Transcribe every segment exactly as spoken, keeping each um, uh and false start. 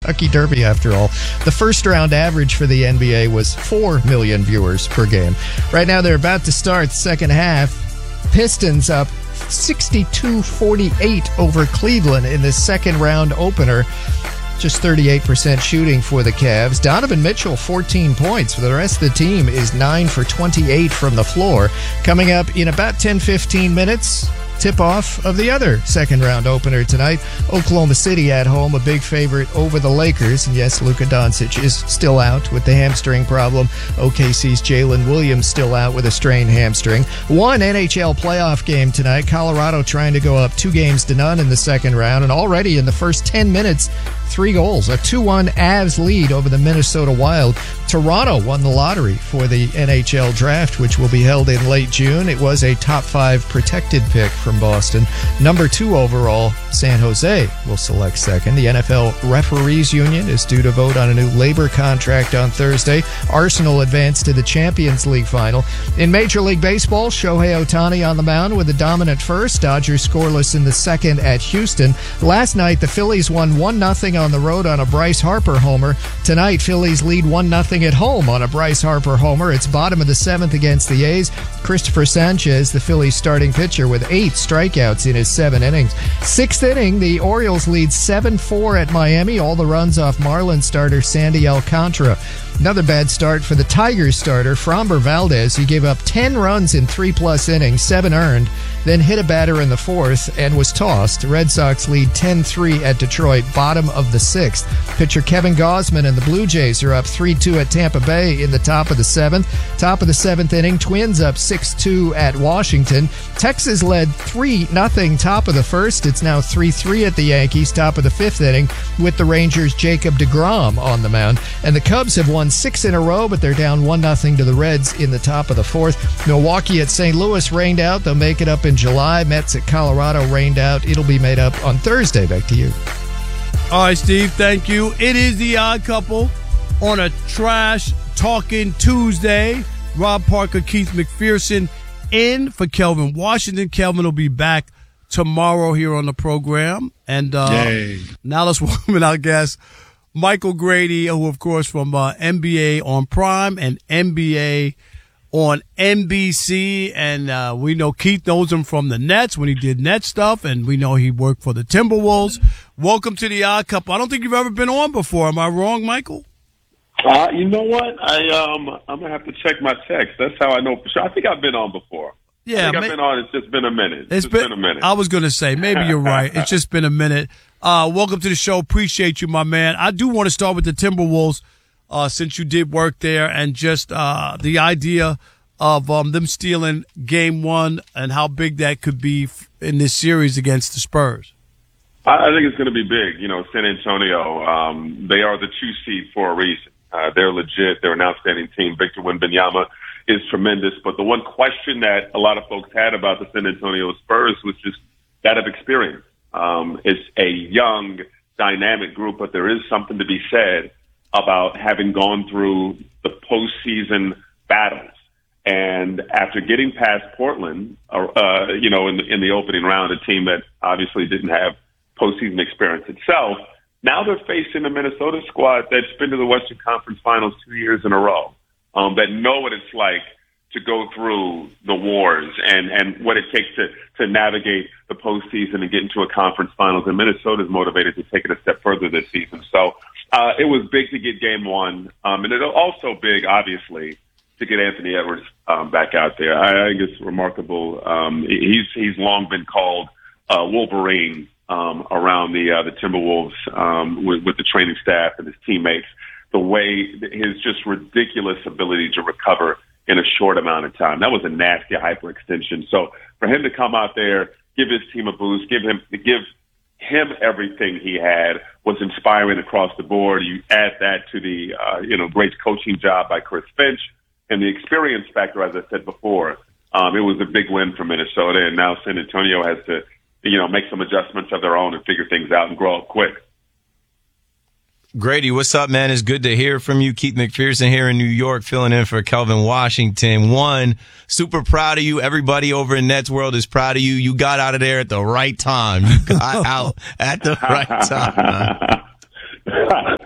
Kentucky Derby, after all. The first round average for the N B A was four million viewers per game. Right now, they're about to start the second half. Pistons up sixty-two forty-eight over Cleveland in the second round opener. Just thirty-eight percent shooting for the Cavs. Donovan Mitchell, fourteen points. For the rest of the team is nine for twenty-eight from the floor. Coming up in about ten fifteen minutes, tip-off of the other second-round opener tonight. Oklahoma City at home, a big favorite over the Lakers. And yes, Luka Doncic is still out with the hamstring problem. O K C's Jalen Williams still out with a strained hamstring. One N H L playoff game tonight. Colorado trying to go up two games to none in the second round. And already in the first ten minutes, three goals. A two one Avs lead over the Minnesota Wild. Toronto won the lottery for the N H L draft, which will be held in late June. It was a top five protected pick from Boston. Number two overall, San Jose will select second. The N F L Referees Union is due to vote on a new labor contract on Thursday. Arsenal advanced to the Champions League final. In Major League Baseball, Shohei Ohtani on the mound with a dominant first. Dodgers scoreless in the second at Houston. Last night, the Phillies won one nothing on the road on a Bryce Harper homer. Tonight, Phillies lead one nothing at home on a Bryce Harper homer. It's bottom of the seventh against the A's. Christopher Sanchez, the Phillies starting pitcher, with eight strikeouts in his seven innings. Sixth inning, the Orioles lead seven four at Miami. All the runs off Marlins starter Sandy Alcantara. Another bad start for the Tigers starter, Framber Valdez. He gave up ten runs in three-plus innings, seven earned, then hit a batter in the fourth and was tossed. Red Sox lead ten three at Detroit, bottom of the sixth. Pitcher Kevin Gausman and the Blue Jays are up three two at Tampa Bay in the top of the seventh. Top of the seventh inning, Twins up six two at Washington. Texas led three nothing top of the first. It's now three three at the Yankees, top of the fifth inning, with the Rangers' Jacob deGrom on the mound. And the Cubs have won six in a row, but they're down one nothing to the Reds in the top of the fourth. Milwaukee at Saint Louis rained out. They'll make it up in July. Mets at Colorado rained out. It'll be made up on Thursday. Back to you. All right, Steve, thank you. It is the Odd Couple on a Trash Talking Tuesday. Rob Parker, Keith McPherson in for Kelvin Washington. Kelvin will be back tomorrow here on the program. And uh, now let's welcome in our guest, Michael Grady, who, of course, from uh, N B A on Prime and N B A on N B C. And uh, we know Keith knows him from the Nets when he did Net stuff, and we know he worked for the Timberwolves. Welcome to the Odd Couple. I don't think you've ever been on before. Am I wrong, Michael? Uh, you know what? I um, I'm gonna have to check my text. That's how I know for sure. I think I've been on before. Yeah, I think may- I've been on. It's just been a minute. It's, it's been, been a minute. I was gonna say maybe you're right. It's just been a minute. Uh, welcome to the show. Appreciate you, my man. I do want to start with the Timberwolves, uh, since you did work there, and just uh, the idea of um, them stealing Game One and how big that could be f- in this series against the Spurs. I, I think it's going to be big. You know, San Antonio. Um, they are the two seed for a reason. Uh, they're legit. They're an outstanding team. Victor Wembanyama is tremendous. But the one question that a lot of folks had about the San Antonio Spurs was just that of experience. Um, it's a young, dynamic group, but there is something to be said about having gone through the postseason battles. And after getting past Portland, uh, you know, in the, in the opening round, a team that obviously didn't have postseason experience itself, now they're facing a Minnesota squad that's been to the Western Conference Finals two years in a row, um, that know what it's like to go through the wars and, and what it takes to, to navigate the postseason and get into a conference finals. And Minnesota's motivated to take it a step further this season. So uh, it was big to get game one. Um, and it was also big, obviously, to get Anthony Edwards um, back out there. I, I think it's remarkable. Um, he's he's long been called uh, Wolverine um, around the uh, the Timberwolves um, with, with the training staff and his teammates. The way his just ridiculous ability to recover in a short amount of time. That was a nasty hyperextension. So for him to come out there, give his team a boost, give him give him everything he had was inspiring across the board. You add that to the uh, you know great coaching job by Chris Finch. And the experience factor, as I said before, um, it was a big win for Minnesota. And now San Antonio has to, you know, make some adjustments of their own and figure things out and grow up quick. Grady, what's up, man? It's good to hear from you. Keith McPherson here in New York, filling in for Kelvin Washington. One, super proud of you. Everybody over in Nets World is proud of you. You got out of there at the right time. You got out at the right time.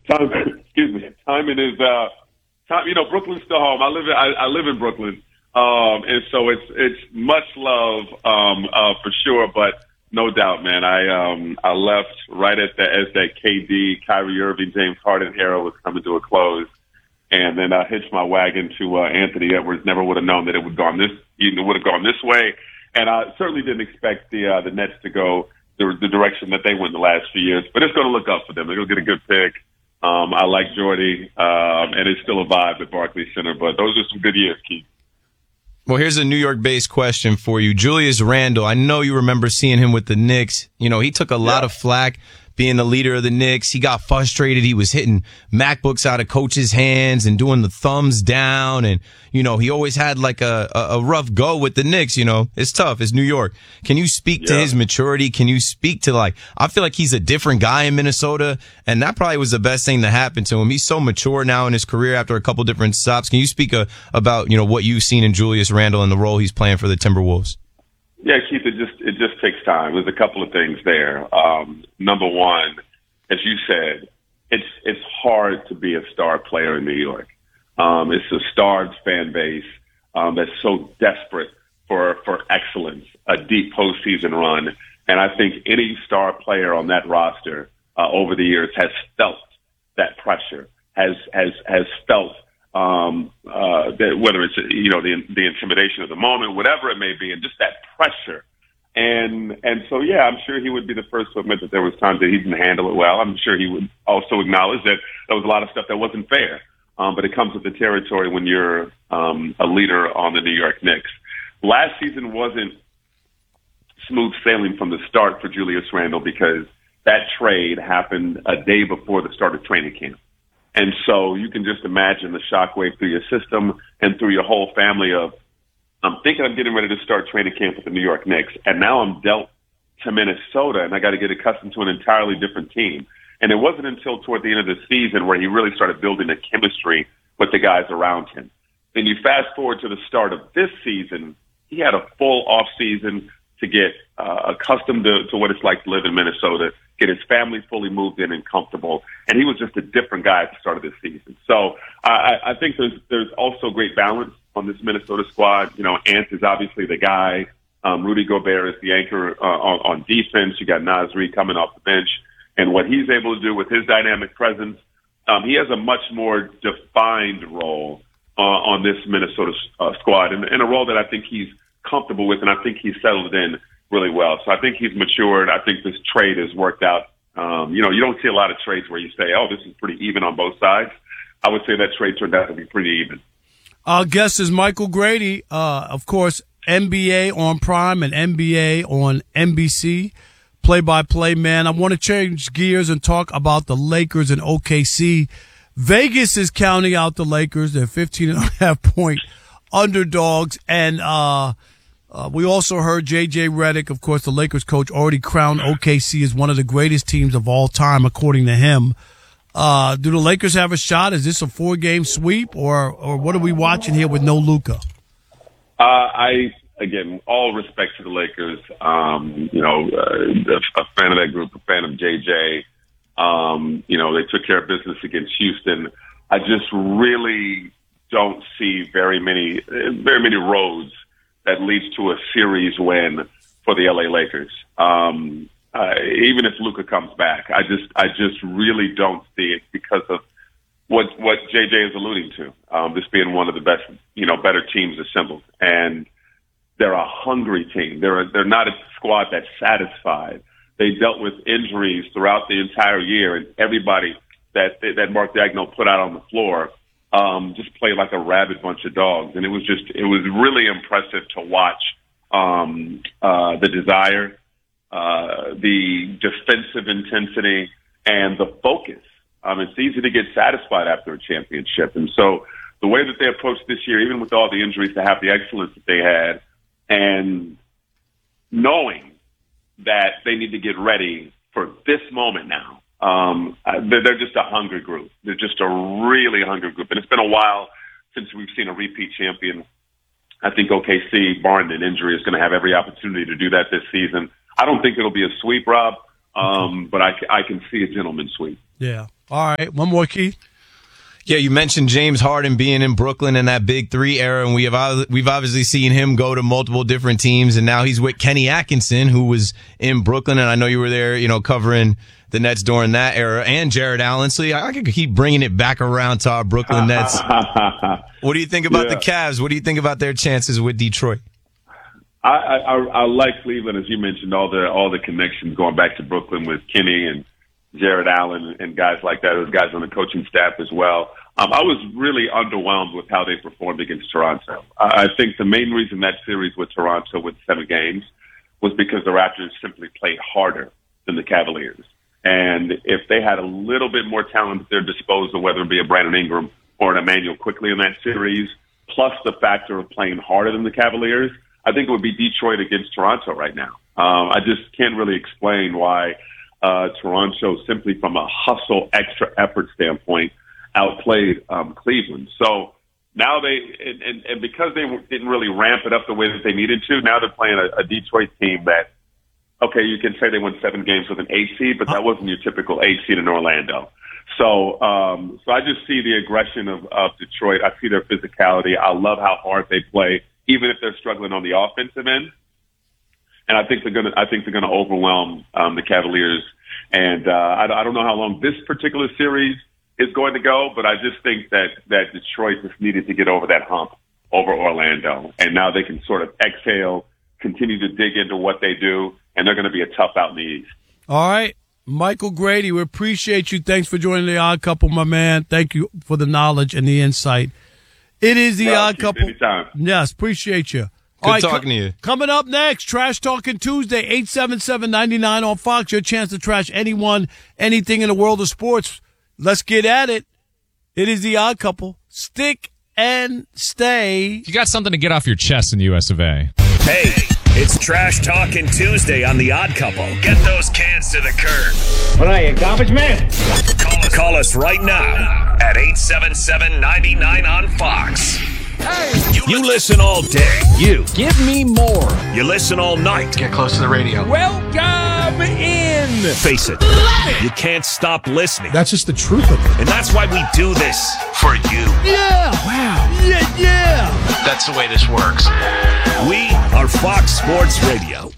time, excuse me. Timing is, uh, time, you know, Brooklyn's still home. I live in, I, I live in Brooklyn. Um, and so it's, it's much love, um, uh, for sure, but no doubt, man. I, um, I left right at the, as that K D, Kyrie Irving, James Harden era was coming to a close. And then I hitched my wagon to, uh, Anthony Edwards. Never would have known that it would gone this, even would have gone this way. And I certainly didn't expect the, uh, the Nets to go the, the direction that they went the last few years, but it's going to look up for them. They're going to get a good pick. Um, I like Jordy, um, and it's still a vibe at Barclays Center, but those are some good years, Keith. Well, here's a New York-based question for you. Julius Randle, I know you remember seeing him with the Knicks. You know, he took a lot yeah. of flack being the leader of the Knicks. He got frustrated. He was hitting MacBooks out of coaches' hands and doing the thumbs down. And, you know, he always had like a, a, a rough go with the Knicks. You know, it's tough. It's New York. Can you speak yeah. to his maturity? Can you speak to, like, I feel like he's a different guy in Minnesota, and that probably was the best thing that happened to him. He's so mature now in his career after a couple different stops. Can you speak uh, about, you know, what you've seen in Julius Randle and the role he's playing for the Timberwolves? Yeah, Keith, it just it just takes time. There's a couple of things there. Um, number one, as you said, it's it's hard to be a star player in New York. Um, it's a starved fan base um, that's so desperate for for excellence, a deep postseason run, and I think any star player on that roster uh, over the years has felt that pressure, has has has felt. Um, uh, that whether it's, you know, the, the intimidation of the moment, whatever it may be, and just that pressure. And, and so, yeah, I'm sure he would be the first to admit that there was times that he didn't handle it well. I'm sure he would also acknowledge that there was a lot of stuff that wasn't fair. Um, but it comes with the territory when you're, um, a leader on the New York Knicks. Last season wasn't smooth sailing from the start for Julius Randle because that trade happened a day before the start of training camp. And so you can just imagine the shockwave through your system and through your whole family of, I'm thinking I'm getting ready to start training camp with the New York Knicks, and now I'm dealt to Minnesota, and I got to get accustomed to an entirely different team. And it wasn't until toward the end of the season where he really started building a chemistry with the guys around him. Then you fast forward to the start of this season, he had a full off season to get uh, accustomed to, to what it's like to live in Minnesota, get his family fully moved in and comfortable. And he was just a different guy at the start of this season. So I, I think there's there's also great balance on this Minnesota squad. You know, Ant is obviously the guy. Um, Rudy Gobert is the anchor uh, on, on defense. You got Naz Reid coming off the bench. And what he's able to do with his dynamic presence, um, he has a much more defined role uh, on this Minnesota uh, squad, and, and a role that I think he's comfortable with, and I think he's settled in really well. So I think he's matured. I think this trade has worked out. Um, you know, you don't see a lot of trades where you say, oh, this is pretty even on both sides. I would say that trade turned out to be pretty even. Our guest is Michael Grady, uh, of course, N B A on Prime and N B A on N B C, play-by-play man. I want to change gears and talk about the Lakers and O K C. Vegas is counting out the Lakers. They're fifteen and a half point underdogs, and uh Uh, we also heard J J Redick, of course, the Lakers coach, already crowned O K C as one of the greatest teams of all time, according to him. Uh, do the Lakers have a shot? Is this a four-game sweep, or or what are we watching here with no Luka? Uh, I, again, all respect to the Lakers. Um, you know, uh, a fan of that group, a fan of J J. Um, you know, they took care of business against Houston. I just really don't see very many, very many roads that leads to a series win for the L A Lakers. Um, uh, even if Luka comes back, I just, I just really don't see it because of what, what J J is alluding to. Um, this being one of the best, you know, better teams assembled, and they're a hungry team. They're, a, they're not a squad that's satisfied. They dealt with injuries throughout the entire year, and everybody that, that Mark Daigneault put out on the floor Um, just played like a rabid bunch of dogs. And it was just, it was really impressive to watch um, uh, the desire, uh, the defensive intensity, and the focus. Um, it's easy to get satisfied after a championship. And so the way that they approached this year, even with all the injuries, to have the excellence that they had, and knowing that they need to get ready for this moment now. Um, they're, they're just a hungry group. They're just a really hungry group. And it's been a while since we've seen a repeat champion. I think O K C, barring an injury, is going to have every opportunity to do that this season. I don't think it'll be a sweep, Rob, um, but I, I can see a gentleman's sweep. Yeah. All right, one more, Keith. Yeah, you mentioned James Harden being in Brooklyn in that Big Three era, and we have we've obviously seen him go to multiple different teams, and now he's with Kenny Atkinson, who was in Brooklyn, and I know you were there, you know, covering the Nets during that era, and Jared Allen. So yeah, I could keep bringing it back around to our Brooklyn Nets. What do you think about yeah. the Cavs? What do you think about their chances with Detroit? I, I, I like Cleveland, as you mentioned, all the all the connections going back to Brooklyn with Kenny and Jared Allen and guys like that. Those guys on the coaching staff as well. Um, I was really underwhelmed with how they performed against Toronto. I, I think the main reason that series with Toronto with seven games was because the Raptors simply played harder than the Cavaliers. And if they had a little bit more talent at their disposal, whether it be a Brandon Ingram or an Emmanuel Quickley in that series, plus the factor of playing harder than the Cavaliers, I think it would be Detroit against Toronto right now. Um, I just can't really explain why uh, Toronto, simply from a hustle, extra effort standpoint, outplayed um, Cleveland. So now they, and, and, and because they didn't really ramp it up the way that they needed to, now they're playing a, a Detroit team that, okay, you can say they won seven games with an eight seed, but that wasn't your typical eight seed in Orlando. So, um, so I just see the aggression of, of Detroit. I see their physicality. I love how hard they play, even if they're struggling on the offensive end. And I think they're gonna, I think they're gonna overwhelm um, the Cavaliers. And uh, I, I don't know how long this particular series is going to go, but I just think that that Detroit just needed to get over that hump over Orlando, and now they can sort of exhale, continue to dig into what they do, and they're going to be a tough out in the East. All right. Michael Grady, we appreciate you. Thanks for joining the Odd Couple, my man. Thank you for the knowledge and the insight. It is the yeah, Odd Couple. Anytime. Yes, appreciate you. Good All right, talking co- to you. Coming up next, Trash Talking Tuesday, eight seven seven, nine nine on Fox. Your chance to trash anyone, anything in the world of sports. Let's get at it. It is the Odd Couple. Stick and stay. You got something to get off your chest in the U S of A. Hey, it's Trash Talking Tuesday on The Odd Couple. Get those cans to the curb. What are you, garbage man? Call, call us right now at eight seven seven, nine nine on Fox. Hey, you, you listen all day. You. Give me more. You listen all night. Get close to the radio. Welcome in. Face it. You can't stop listening. That's just the truth of it. And that's why we do this for you. Yeah. Wow. Yeah, yeah. That's the way this works. We are Fox Sports Radio.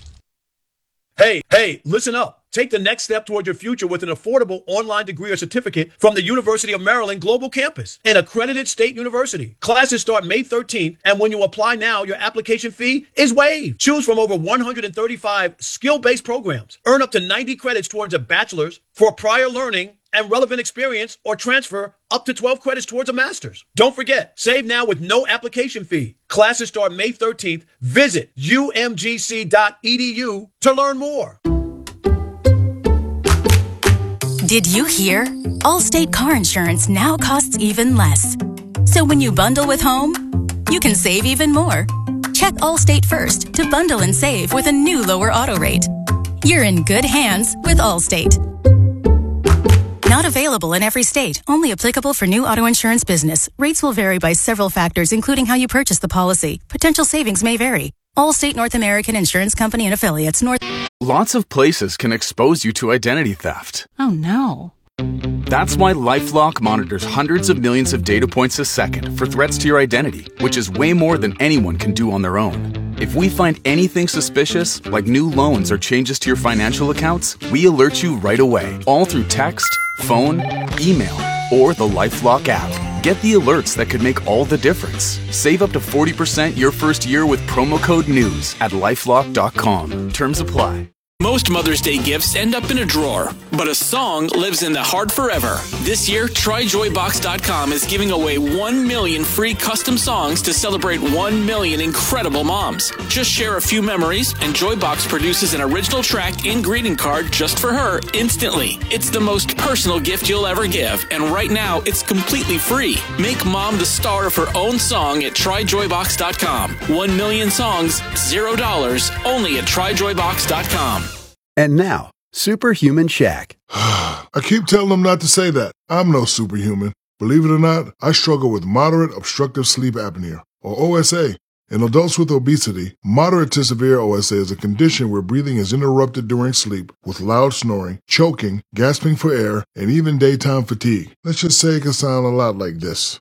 Hey, hey, listen up. Take the next step toward your future with an affordable online degree or certificate from the University of Maryland Global Campus, an accredited state university. Classes start May thirteenth, and when you apply now, your application fee is waived. Choose from over one hundred thirty-five skill-based programs. Earn up to ninety credits towards a bachelor's for prior learning and relevant experience, or transfer up to twelve credits towards a master's. Don't forget, save now with no application fee. Classes start May thirteenth. Visit U M G C dot E D U to learn more. Did you hear? Allstate car insurance now costs even less. So when you bundle with home, you can save even more. Check Allstate first to bundle and save with a new lower auto rate. You're in good hands with Allstate. Not available in every state. Only applicable for new auto insurance business. Rates will vary by several factors, including how you purchase the policy. Potential savings may vary. Allstate North American Insurance Company and Affiliates. North. Lots of places can expose you to identity theft. Oh, no. That's why LifeLock monitors hundreds of millions of data points a second for threats to your identity, which is way more than anyone can do on their own. If we find anything suspicious, like new loans or changes to your financial accounts, we alert you right away, all through text, phone, email, or the LifeLock app. Get the alerts that could make all the difference. Save up to forty percent your first year with promo code NEWS at lifelock dot com. Terms apply. Most Mother's Day gifts end up in a drawer, but a song lives in the heart forever. This year, try joy box dot com is giving away one million free custom songs to celebrate one million incredible moms. Just share a few memories, and Joybox produces an original track and greeting card just for her instantly. It's the most personal gift you'll ever give, and right now, it's completely free. Make mom the star of her own song at try joy box dot com. One million songs, zero dollars, only at try joy box dot com. And now, Superhuman Shaq. I keep telling them not to say that. I'm no superhuman. Believe it or not, I struggle with moderate obstructive sleep apnea, or O S A. In adults with obesity, moderate to severe O S A is a condition where breathing is interrupted during sleep with loud snoring, choking, gasping for air, and even daytime fatigue. Let's just say it can sound a lot like this.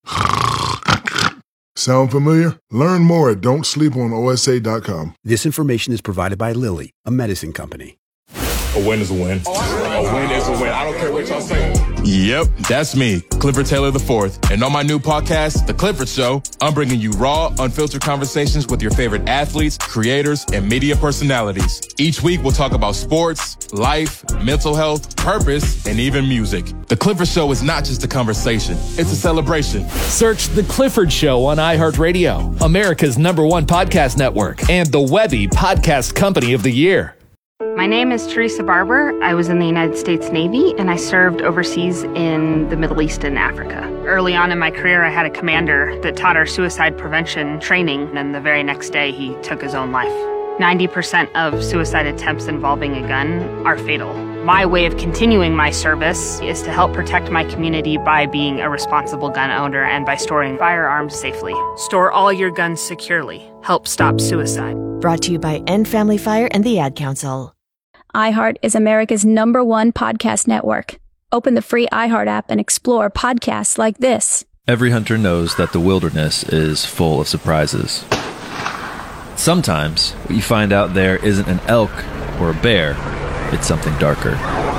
Sound familiar? Learn more at don't sleep on O S A dot com. This information is provided by Lilly, a medicine company. A win is a win. A win is a win. I don't care what y'all say. Yep, that's me, Clifford Taylor the fourth. And on my new podcast, The Clifford Show, I'm bringing you raw, unfiltered conversations with your favorite athletes, creators, and media personalities. Each week, we'll talk about sports, life, mental health, purpose, and even music. The Clifford Show is not just a conversation. It's a celebration. Search The Clifford Show on iHeartRadio, America's number one podcast network, and the Webby Podcast Company of the Year. My name is Teresa Barber. I was in the United States Navy, and I served overseas in the Middle East and Africa. Early on in my career, I had a commander that taught our suicide prevention training, and the very next day, he took his own life. ninety percent of suicide attempts involving a gun are fatal. My way of continuing my service is to help protect my community by being a responsible gun owner and by storing firearms safely. Store all your guns securely. Help stop suicide. Brought to you by End Family Fire and the Ad Council. iHeart is America's number one podcast network. Open the free iHeart app and explore podcasts like this. Every hunter knows that the wilderness is full of surprises. Sometimes what you find out there isn't an elk or a bear, it's something darker.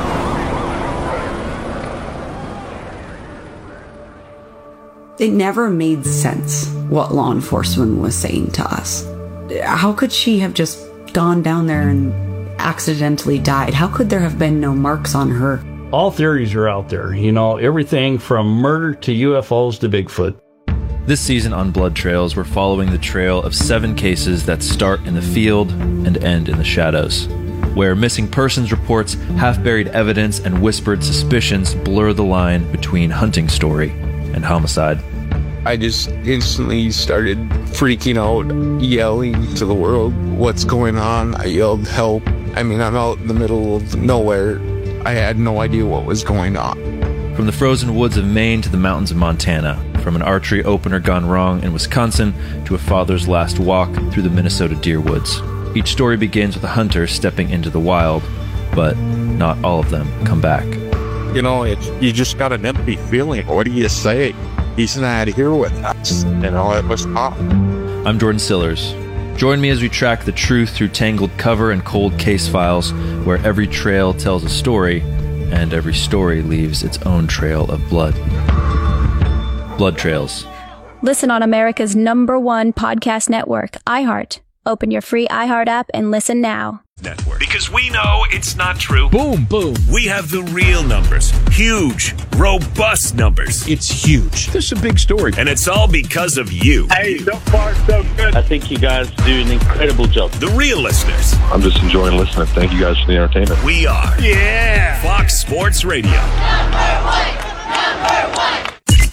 It never made sense what law enforcement was saying to us. How could she have just gone down there and accidentally died? How could there have been no marks on her? All theories are out there, you know, everything from murder to U F Os to Bigfoot. This season on Blood Trails, we're following the trail of seven cases that start in the field and end in the shadows, where missing persons reports, half-buried evidence, and whispered suspicions blur the line between hunting story and homicide. I just instantly started freaking out, yelling to the world, "What's going on?" I yelled, "Help." I mean, I'm out in the middle of nowhere. I had no idea what was going on. From the frozen woods of Maine to the mountains of Montana, from an archery opener gone wrong in Wisconsin to a father's last walk through the Minnesota deer woods. Each story begins with a hunter stepping into the wild, but not all of them come back. You know, it's, you just got an empty feeling. What do you say? He's not here with us. You know, it was tough. I'm Jordan Sillers. Join me as we track the truth through tangled cover and cold case files, where every trail tells a story, and every story leaves its own trail of blood. Blood Trails. Listen on America's number one podcast network, iHeart. Open your free iHeart app and listen now. Network. Because we know it's not true. Boom, boom. We have the real numbers. Huge, robust numbers. It's huge. This is a big story. And it's all because of you. Hey, so far, so good. I think you guys do an incredible job. The real listeners. I'm just enjoying listening. Thank you guys for the entertainment. We are. Yeah. Fox Sports Radio. Number one. Number one.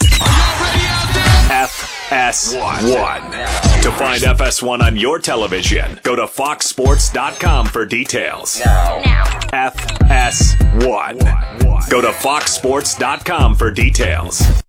F S one. To find F S one on your television, go to fox sports dot com for details. Now. Now. F S one. Go to fox sports dot com for details.